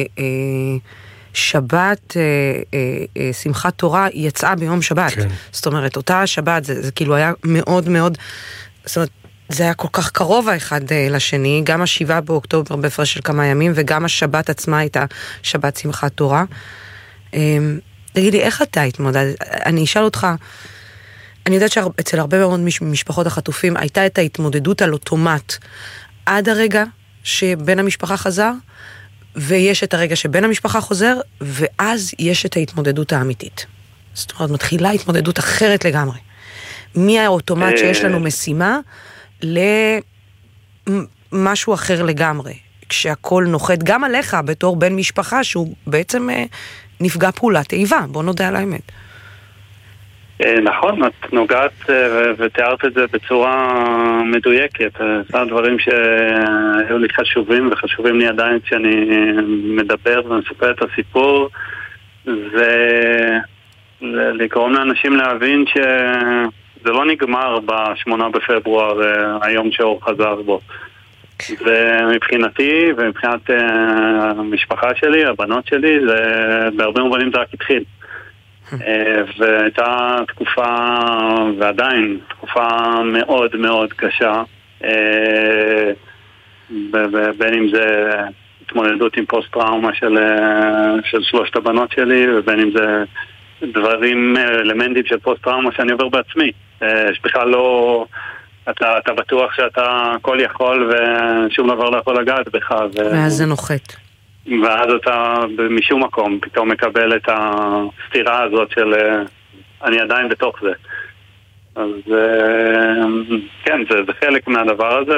שבת, שמחת תורה יצאה ביום שבת. כן. זאת אומרת, אותה שבת, זה כאילו היה מאוד מאוד, זאת אומרת, זה היה כל כך קרוב האחד לשני, גם ה-7 באוקטובר בהפרש של כמה ימים, וגם השבת עצמה הייתה שבת שמחת תורה. תגידי, איך אתה התמודד? אני אשאל אותך, אני יודעת שאצל הרבה מאוד משפחות החטופים הייתה את ההתמודדות על אוטומט עד הרגע שבן המשפחה חזר, ויש את הרגע שבן המשפחה חוזר, ואז יש את ההתמודדות האמיתית. זאת אומרת, מתחילה התמודדות אחרת לגמרי. מי האוטומט שיש לנו משימה למשהו אחר לגמרי, כשהכל נוחת גם עליך בתור בן משפחה שהוא בעצם נפגע פעולת איבה, בוא נודע על האמת. נכון, את נוגעת ותיארת את זה בצורה מדויקת. זה הדברים שהיו לי חשובים וחשובים לי עדיין כשאני מדבר ומספר את הסיפור, זה לגרום לאנשים להבין שזה לא נגמר ב8 בפברואר, היום שאור חזר בו. ומבחינתי ומבחינת המשפחה שלי, הבנות שלי, זה בהרבה מובנים זה רק התחיל. והייתה תקופה, ועדיין תקופה מאוד מאוד קשה, בין אם זה התמודדות עם פוסט-טראומה של 3 הבנות שלי, ובין אם זה דברים, אלמנטים של פוסט-טראומה שאני עובר בעצמי. שבכלל לא, אתה בטוח שאתה כל יכול ושום דבר לא יכול לגעת בך. ואז זה נוחת. ואז אתה משום מקום פתאום מקבל את הסתירה הזאת של אני עדיין בתוך זה. אז כן, זה חלק מהדבר הזה,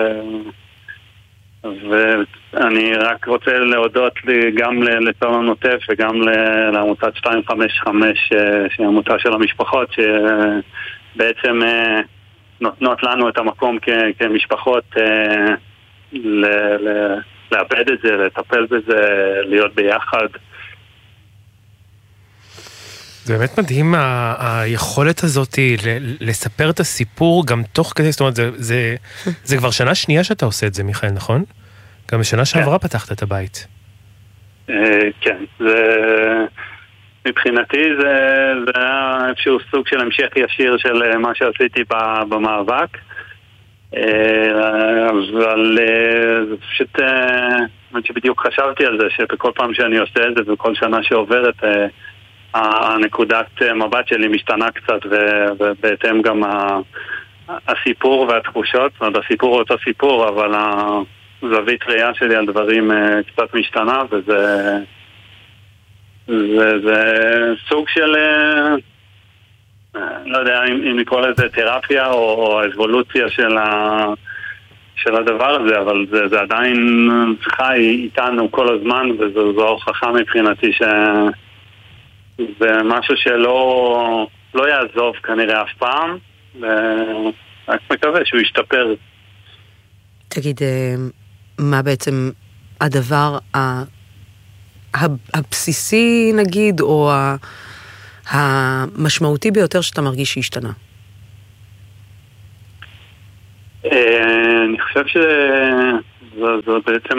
ואני רק רוצה להודות גם לצלם נוטף וגם לעמותת 255 שהיא עמותה של המשפחות שבעצם נותנות לנו את המקום כמשפחות לאבד את זה, לטפל בזה, להיות ביחד. זה באמת מדהים היכולת הזאת לספר את הסיפור גם תוך כדי, זאת אומרת, זה כבר שנה שנייה שאתה עושה את זה, מיכאל, נכון? גם בשנה שעברה פתחת את הבית. כן, מבחינתי זה היה איזשהו סוג של המשך ישיר של מה שעשיתי במאבק. אבל זה פשוט, שבדיוק חשבתי על זה, שבכל פעם שאני עושה את זה וכל שנה שעוברת, הנקודת מבט שלי משתנה קצת, ובהתאם גם הסיפור והתחושות. זאת אומרת, הסיפור הוא אותו סיפור, אבל הזווית ראייה שלי על דברים קצת משתנה, וזה סוג של, לא יודע אם לקרוא לזה תרפיה או אבולוציה של הדבר הזה, אבל זה עדיין חי איתנו כל הזמן, וזו הוכחה מבחינתי זה משהו שלא יעזוב כנראה אף פעם, רק מקווה שהוא ישתפר. תגיד, מה בעצם הדבר הבסיסי נגיד, או המשמעותי ביותר שאתה מרגיש שהשתנה? אני חושב שזו בעצם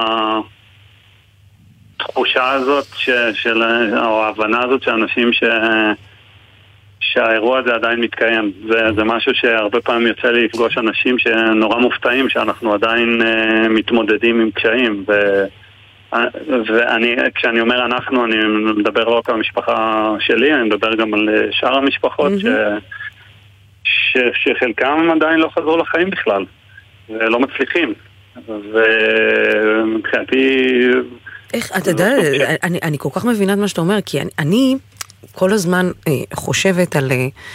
התחושה הזאת או ההבנה הזאת שאנשים שהאירוע הזה עדיין מתקיים. זה משהו שהרבה פעמים יוצא לי לפגוש אנשים שנורא מופתעים שאנחנו עדיין מתמודדים עם קשיים, כשאני אומר אנחנו, אני מדבר לא רק על המשפחה שלי, אני מדבר גם על שאר המשפחות שחלקם עדיין לא חזרו לחיים בכלל ולא מצליחים, ומבחינתי איך, אתה יודע, אני כל כך מבינה את מה שאתה אומר, כי אני כל הזמן חושבת על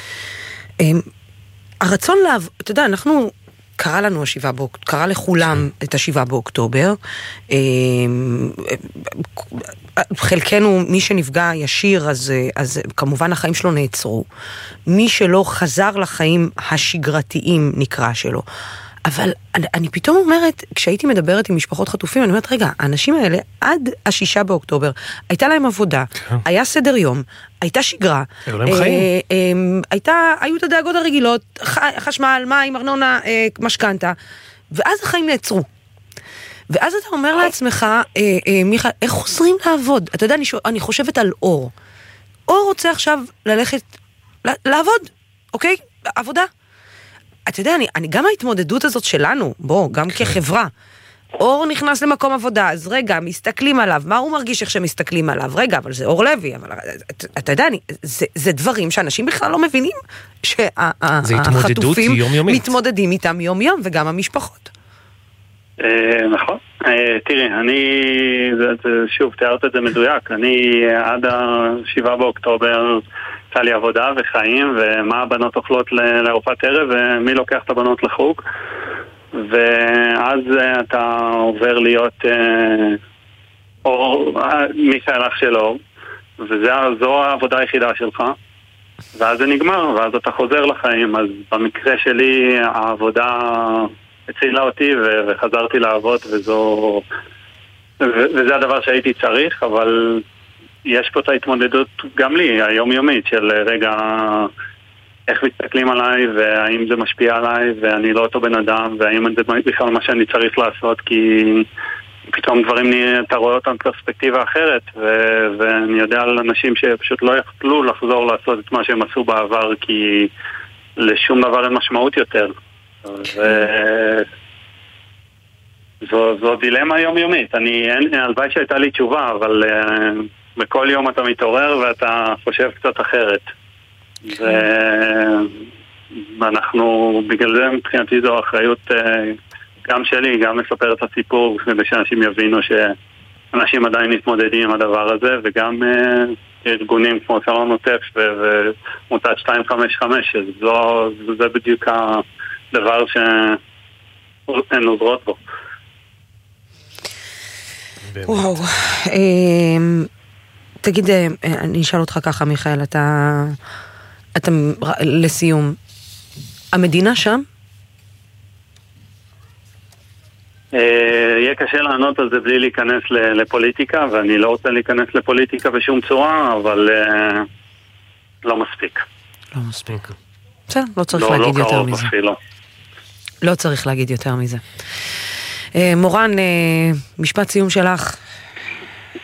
הרצון אתה יודע, אנחנו קרה לנו קרה לכולם את ה7 באוקטובר, חלקנו, מי שנפגע ישיר, אז כמובן החיים שלו נעצרו. מי שלא חזר לחיים השגרתיים נקרא שלו. אבל אני פתאום אומרת, כשהייתי מדברת עם משפחות חטופים, אני אומרת, רגע, האנשים האלה עד ה6 באוקטובר, הייתה להם עבודה, היה סדר יום, הייתה שגרה, היו את הדאגות הרגילות, חשמל, מים, ארנונה, משכנתה, ואז החיים נעצרו. ואז אתה אומר לעצמך, מיכה, איך חוזרים לעבוד? אתה יודע, אני חושבת על אור. אור רוצה עכשיו ללכת, לעבוד, אוקיי? עבודה. אתה יודע, אני גם ההתמודדות הזאת שלנו, גם כחברה, אור נכנס למקום עבודה, אז רגע, מסתכלים עליו, מה הוא מרגיש איך שמסתכלים עליו? רגע, אבל זה אור לוי, אבל אתה יודע, זה דברים שאנשים בכלל לא מבינים, שהחטופים מתמודדים איתם יום יום, וגם המשפחות. נכון. תראי, שוב, תיארת את זה מדויק, אני עד ה7 באוקטובר, עשה לי עבודה וחיים, ומה הבנות אוכלות לארוחת ערב, ומי לוקח את הבנות לחוג, ואז אתה עובר להיות מיכאל אח של אור, וזו העבודה היחידה שלך, ואז זה נגמר, ואז אתה חוזר לחיים. אז במקרה שלי העבודה הצילה אותי וחזרתי לעבוד, וזה הדבר שהייתי צריך, אבל יש פה את ההתמודדות גם לי, היומיומית, של רגע, איך מסתכלים עליי, והאם זה משפיע עליי, ואני לא אותו בן אדם, והאם זה בכלל מה שאני צריך לעשות, כי פתאום דברים אתה רואה אותם פרספקטיבה אחרת, ואני יודע על אנשים שפשוט לא יכלו לחזור לעשות את מה שהם עשו בעבר, כי לשום דבר אין משמעות יותר. זו דילמה יומיומית. הלוואי שהייתה לי תשובה, אבל בכל יום אתה מתעורר ואתה חושב קצת אחרת. ואנחנו, בגלל זה מבחינתי זו אחריות גם שלי, גם לספר את הסיפור, כדי שאנשים יבינו שאנשים עדיין מתמודדים עם הדבר הזה, וגם ארגונים כמו סלון עוטף ומותת 255, זה בדיוק הדבר שהן עוזרות בו. וואו. תגיד, אני אשאל אותך ככה, מיכאל, אתה לסיום, המדינה שם? יהיה קשה לענות על זה בלי להיכנס לפוליטיקה, ואני לא רוצה להיכנס לפוליטיקה בשום צורה, אבל לא מספיק. לא מספיק. בסדר, לא צריך להגיד יותר מזה. לא צריך להגיד יותר מזה. מורן, משפט סיום שלך.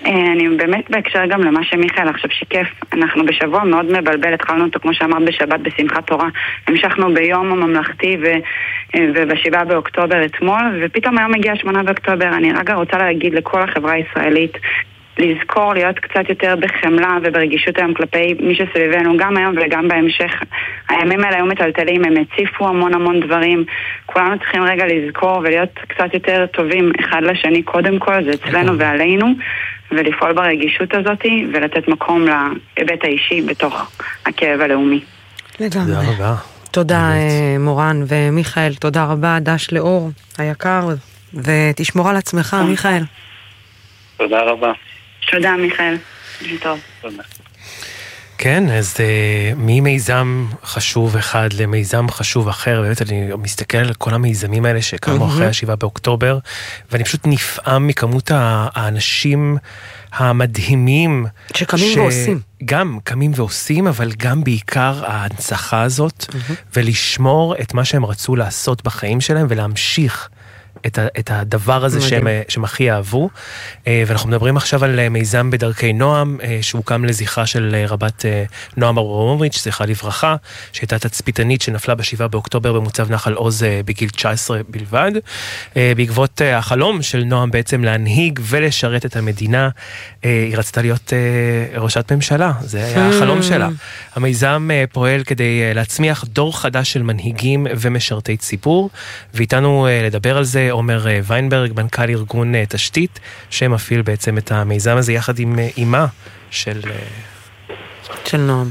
אני באמת בהקשר גם למה שמיכאל עכשיו שיקף, אנחנו בשבוע מאוד מבלבל, התחלנו אותו כמו שאמרת בשבת בשמחת תורה, המשכנו ביום הממלכתי וב7 באוקטובר אתמול, ופתאום היום מגיע 8 באוקטובר. אני רגע רוצה להגיד לכל החברה הישראלית לזכור להיות קצת יותר בחמלה וברגישות היום כלפי מי שסביבנו, גם היום וגם בהמשך. הימים האלה היו מטלטלים, הם הציפו המון דברים, כולנו צריכים רגע לזכור ולהיות קצת יותר טובים אחד לשני קודם כל, זה אצלנו ועלינו, ולפעול ברגישות הזאת ולתת מקום להיבט האישי בתוך הכאב הלאומי. לגמרי. תודה רבה. תודה מורן ומיכאל, תודה רבה דש לאור היקר, ותשמור על עצמך מיכאל. תודה רבה. תודה מיכאל. טוב. תודה. כן, אז ממיזם חשוב אחד למיזם חשוב אחר, באמת אני מסתכל על כל המיזמים האלה שקמו אחרי 7 באוקטובר, ואני פשוט נפעם מכמות האנשים המדהימים שקמים ועושים. גם קמים ועושים, אבל גם בעיקר ההנצחה הזאת, ולשמור את מה שהם רצו לעשות בחיים שלהם, ולהמשיך את הדבר הזה שהם הכי אהבו. ואנחנו מדברים עכשיו על מיזם בדרכי נועם, שהוקם לזכרה של רבת נועם אברמוביץ', זכרה לברכה, שהייתה תצפיתנית שנפלה ב7 באוקטובר במוצב נחל עוז בגיל 19 בלבד. בעקבות החלום של נועם בעצם להנהיג ולשרת את המדינה, היא רצתה להיות ראשת ממשלה, זה היה החלום שלה. המיזם פועל כדי להצמיח דור חדש של מנהיגים ומשרתי ציבור, ואיתנו לדבר על זה עומר ויינברג, מנכ"ל ארגון תשתית, שמפעיל בעצם את המיזם הזה יחד עם אימה של נועם.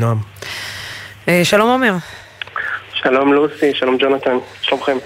שלום עומר. שלום לוסי, שלום ג'ונתן, שלומכם.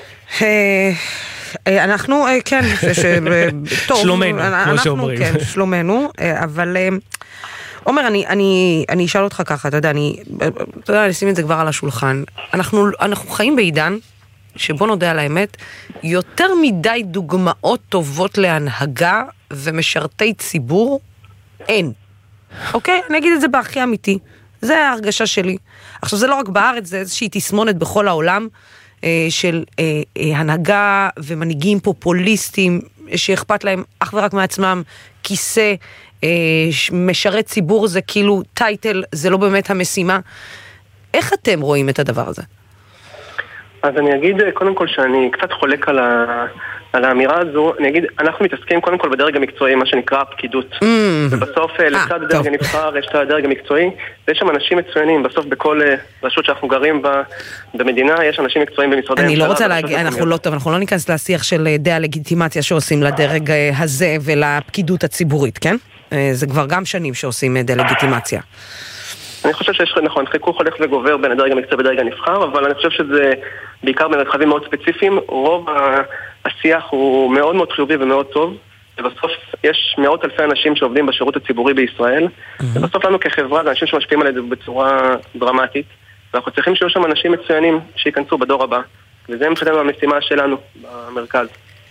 אנחנו, כן, שלומנו, כמו שאומרים. כן, שלומנו, אבל עומר, אני אשאל אותך ככה, אתה יודע, אני אשים את זה כבר על השולחן. אנחנו חיים בעידן שבוא נודע על האמת, יותר מדי דוגמאות טובות להנהגה ומשרתי ציבור אין. אוקיי? אני אגיד את זה בהכי אמיתי. זה ההרגשה שלי. עכשיו, זה לא רק בארץ, זה איזושהי תסמונת בכל העולם של הנהגה ומנהיגים פופוליסטים שאכפת להם אך ורק מעצמם, כיסא, משרת ציבור זה כאילו טייטל, זה לא באמת המשימה. איך אתם רואים את הדבר הזה? אז אני אגיד קודם כל שאני קצת חולק על האמירה הזו. אני אגיד, אנחנו מתעסקים קודם כל בדרג המקצועי, מה שנקרא הפקידות. ובסוף לצד הדרג הנבחר יש את הדרג המקצועי, ויש שם אנשים מצוינים. בסוף בכל רשות שאנחנו גרים במדינה יש אנשים מקצועיים במשרדי אני לא רוצה להגיד, אנחנו לא ניכנס לשיח של דעה לגיטימציה שעושים לדרג הזה ולפקידות הציבורית, כן? זה כבר גם שנים שעושים דעה לגיטימציה. אני חושב שיש, נכון, חיכוך הולך וגובר בין הדרג המקצועי ודרג הנבחר, אבל אני חושב שזה בעיקר במרחבים מאוד ספציפיים. רוב השיח הוא מאוד מאוד חיובי ומאוד טוב, ובסוף יש מאות אלפי אנשים שעובדים בשירות הציבורי בישראל, ובסוף לנו כחברה זה אנשים שמשפיעים על זה בצורה דרמטית, ואנחנו צריכים שיהיו שם אנשים מצוינים שיכנסו בדור הבא, וזה מבחינתנו המשימה שלנו במרכז.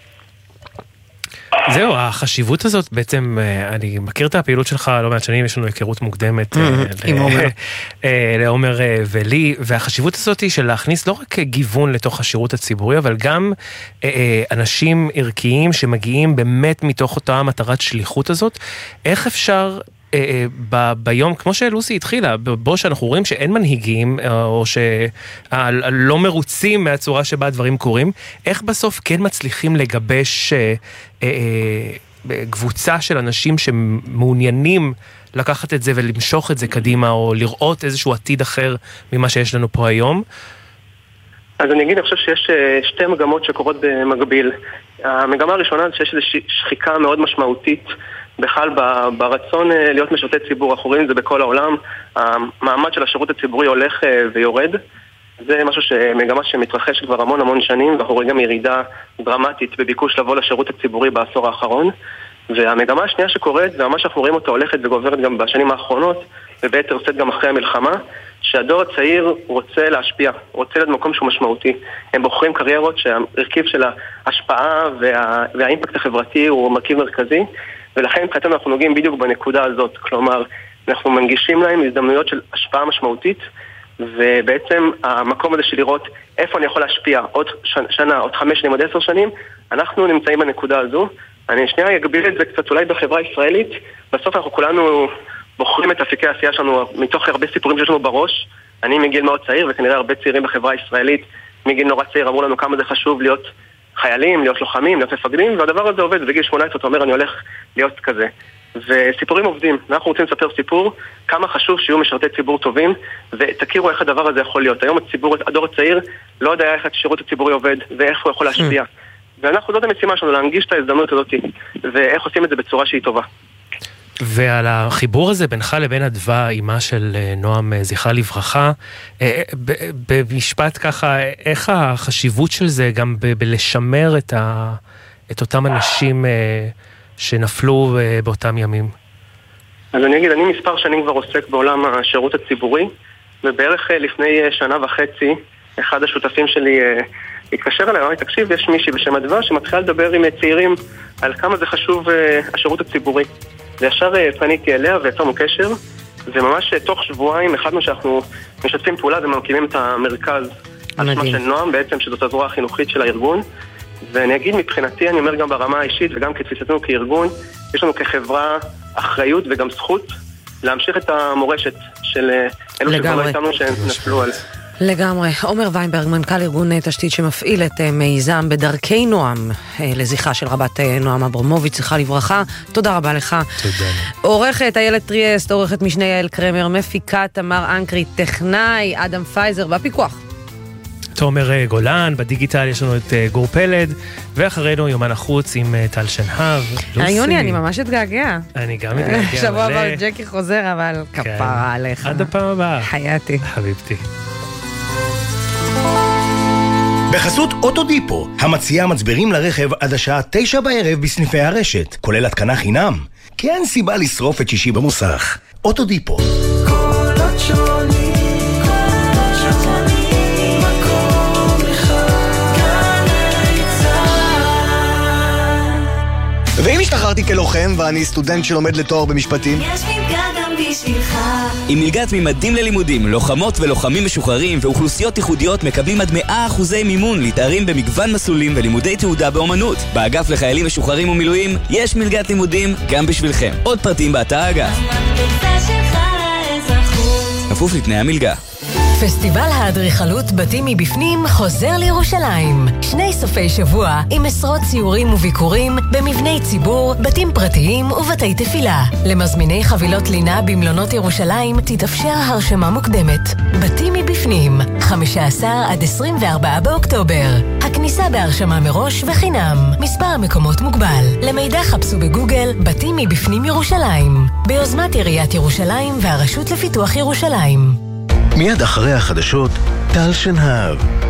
זהו, החשיבות הזאת בעצם, אני מכיר את הפעילות שלך לא מעט שנים, יש לנו היכרות מוקדמת לעומר ולי, והחשיבות הזאת היא של להכניס לא רק גיוון לתוך השירות הציבורי, אבל גם אנשים ערכיים שמגיעים באמת מתוך אותה מטרת שליחות הזאת. איך אפשר ביום, כמו שלוסי התחילה, בו שאנחנו רואים שאין מנהיגים, או שלא מרוצים מהצורה שבה הדברים קורים, איך בסוף כן מצליחים לגבש קבוצה של אנשים שמעוניינים לקחת את זה ולמשוך את זה קדימה, או לראות איזשהו עתיד אחר ממה שיש לנו פה היום? אז אני אגיד, אני חושב שיש שתי מגמות שקורות במקביל. המגמה הראשונה זה שיש איזושהי שחיקה מאוד משמעותית בכלל ברצון להיות משרתי ציבור. אנחנו רואים את זה בכל העולם, המעמד של השירות הציבורי הולך ויורד. זה משהו מגמה שמתרחש כבר המון שנים, ואנחנו רואים גם ירידה דרמטית בביקוש לבוא לשירות הציבורי בעשור האחרון. והמגמה השנייה שקורית, ומה שאנחנו רואים אותה הולכת וגוברת גם בשנים האחרונות, וביתר שאת גם אחרי המלחמה, שהדור הצעיר רוצה להשפיע, רוצה להיות מקום שהוא משמעותי. הם בוחרים קריירות שהרכיב של ההשפעה והאימפקט החברתי הוא מרכיב מרכזי, ולכן מבחינתנו אנחנו נוגעים בדיוק בנקודה הזאת. כלומר, אנחנו מנגישים להם הזדמנויות של השפעה משמעותית, ובעצם המקום הזה של לראות איפה אני יכול להשפיע עוד שנה, עוד 5 שנים, עוד 10 שנים, אנחנו נמצאים בנקודה הזו, אני שנייה אגביל את זה קצת אולי בחברה הישראלית. בסוף אנחנו כולנו בוחרים את אפיקי העשייה שלנו מתוך הרבה סיפורים שיש לנו בראש. אני מגיל מאוד צעיר, וכנראה הרבה צעירים בחברה הישראלית מגיל נורא צעיר אמרו לנו כמה זה חשוב להיות חיילים, להיות לוחמים, להיות מפקדים, והדבר הזה עובד. בגיל 18 אתה אומר אני הולך להיות כזה. וסיפורים עובדים. אנחנו רוצים לספר סיפור כמה חשוב שיהיו משרתי ציבור טובים, ותכירו איך הדבר הזה יכול להיות. היום הדור הצעיר לא יודע איך השירות הציבורי עובד ואיך הוא יכול להשפיע. ואנחנו, זאת המשימה שלנו, להנגיש את ההזדמנות הזאת, ואיך עושים את זה בצורה שהיא טובה. ועל החיבור הזה בינך לבין אדווה, אימה של נועם זכרה לברכה, במשפט ככה, איך החשיבות של זה גם בלשמר את אותם אנשים שנפלו באותם ימים? אז אני אגיד, אני מספר שנים כבר עוסק בעולם השירות הציבורי, ובערך לפני שנה וחצי, אחד השותפים שלי התקשר אליי, תקשיב, יש מישהי בשם אדווה שמתחילה לדבר עם צעירים על כמה זה חשוב השירות הציבורי. וישר פניתי אליה ויצרנו קשר, וממש תוך שבועיים החלטנו שאנחנו משתפים פעולה ומקימים את המרכז על שמה של נועם, בעצם שזאת הזרוע החינוכית של הארגון. ואני אגיד מבחינתי, אני אומר גם ברמה האישית וגם כתפיסתנו כארגון, יש לנו כחברה אחריות וגם זכות להמשיך את המורשת של אלו שכבר לא איתנו שנפלו על. לגמרי. עומר ויינברג, מנכ"ל ארגון תשתית שמפעיל את מיזם בדרכי נועם לזכרה של רבת נועם אברמוביץ', זכרה לברכה. תודה רבה לך. תודה. עורכת איילת טריאסט, עורכת משנה יעל קרמר, מפיקה תמר אנקרי, טכנאי אדם פייזר והפיקוח תומר גולן. בדיגיטל יש לנו את גור פלד, ואחרינו יומן החוץ עם טל שנהב. יוני, אני ממש אתגעגע. אני גם אתגעגע. שבוע הבא ג'קי חוזר, אבל כפרה עליך. עד הפעם הבאה. חייתי. חביבתי. בחסות אוטודיפו, המציעה מצברים לרכב עד השעה 9 בערב בסניפי הרשת, כולל התקנה חינם. כי אין סיבה לשרוף את שישי במוסך. אוטודיפו. קולות שונים, מקום אחד, גלי צהל. ואם השתחררתי כלוחם ואני סטודנט שלומד לתואר במשפטים? יש מלגה גם בשבילך. עם מלגת ממדים ללימודים, לוחמות ולוחמים משוחררים ואוכלוסיות ייחודיות מקבלים עד 100% מימון להתארים במגוון מסלולים ולימודי תעודה באומנות. באגף לחיילים משוחררים ומילואים יש מלגת לימודים גם בשבילכם. עוד פרטים באתר האגף. כפוף לתנאי המלגה. פסטיבל האדריכלות בתים מבפנים חוזר לירושלים. 2 סופי שבוע עם עשרות ציורים וביקורים במבני ציבור, בתים פרטיים ובתי תפילה. למזמיני חבילות לינה במלונות ירושלים תתאפשר הרשמה מוקדמת. בתים מבפנים, 15 עד 24 באוקטובר. הכניסה בהרשמה מראש וחינם. מספר המקומות מוגבל. למידע חפשו בגוגל בתים מבפנים ירושלים. ביוזמת עיריית ירושלים והרשות לפיתוח ירושלים. מיד אחרי החדשות, טל שנהב.